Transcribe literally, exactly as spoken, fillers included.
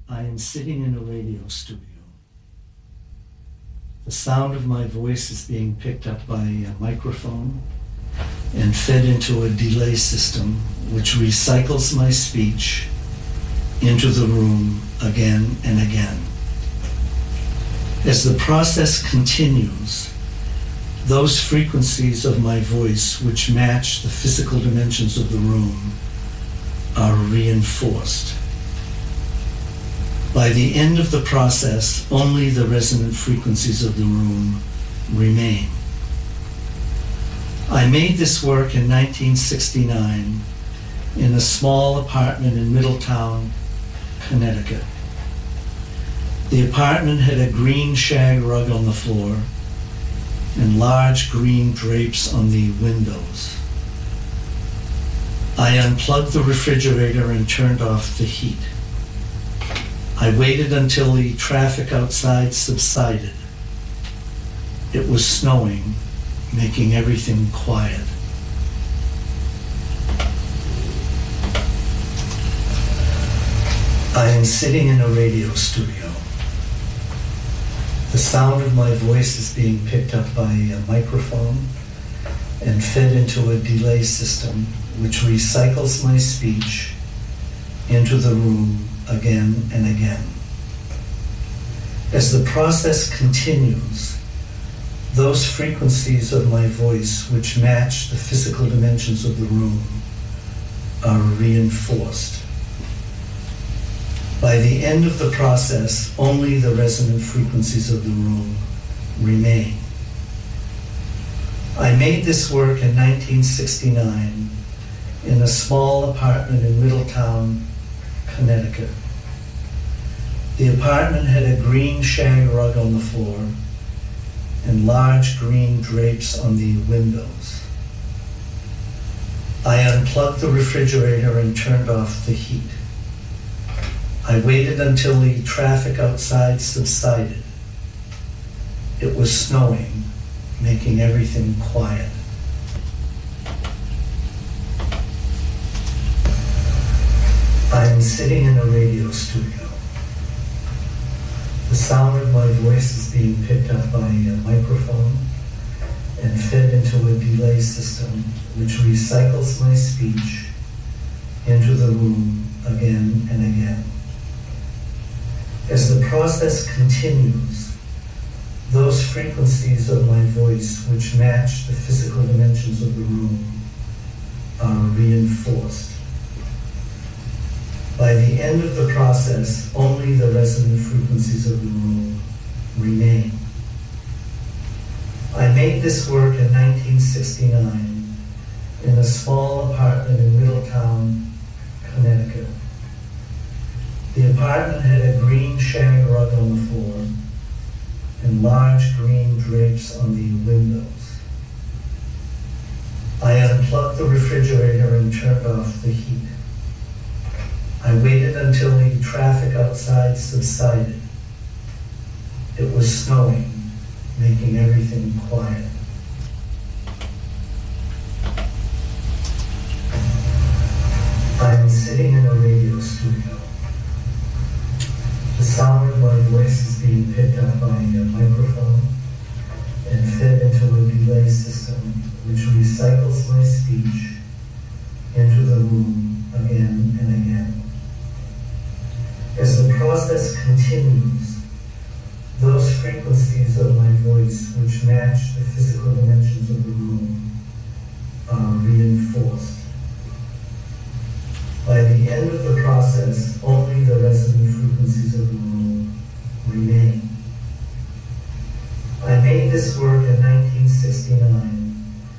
I am sitting in a radio studio. The sound of my voice is being picked up by a microphone and fed into a delay system which recycles my speech into the room again and again. As the process continues, those frequencies of my voice which match the physical dimensions of the room are reinforced. By the end of the process, only the resonant frequencies of the room remain. I made this work in nineteen sixty-nine in a small apartment in Middletown, Connecticut. The apartment had a green shag rug on the floor and large green drapes on the windows. I unplugged the refrigerator and turned off the heat. I waited until the traffic outside subsided. It was snowing, making everything quiet. I am sitting in a radio studio. The sound of my voice is being picked up by a microphone and fed into a delay system which recycles my speech into the room again and again. As the process continues, those frequencies of my voice which match the physical dimensions of the room are reinforced. By the end of the process, only the resonant frequencies of the room remain. I made this work in nineteen sixty-nine in a small apartment in Middletown, Connecticut. The apartment had a green shag rug on the floor and large green drapes on the windows. I unplugged the refrigerator and turned off the heat. I waited until the traffic outside subsided. It was snowing, making everything quiet. I am sitting in a radio studio. The sound of my voice is being picked up by a microphone and fed into a delay system which recycles my speech into the room again and again. As the process continues, those frequencies of my voice which match the physical dimensions of the room are reinforced. By the end of the process, only the resonant frequencies of the room remain. I made this work in nineteen sixty-nine in a small apartment in Middletown, Connecticut. The apartment had a green shag rug on the floor and large green drapes on the windows. I unplugged the refrigerator and turned off the heat. I waited until the traffic outside subsided. It was snowing, making everything quiet. I am sitting in a radio studio. The sound of my voice is being picked up by a microphone and fed into a delay system which recycles my speech into the room again and again. As the process continues, those frequencies of my voice which match the physical dimensions of the room are reinforced. By the end of the process, only the resonant frequencies of the room remain. I made this work in nineteen sixty-nine